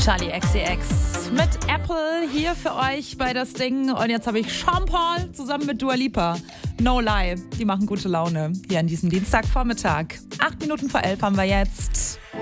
Charlie XCX mit Apple hier für euch bei das Ding. Und jetzt habe ich Sean Paul zusammen mit Dua Lipa. No Lie, die machen gute Laune hier an diesem Dienstagvormittag. 8 Minuten vor 11 haben wir jetzt.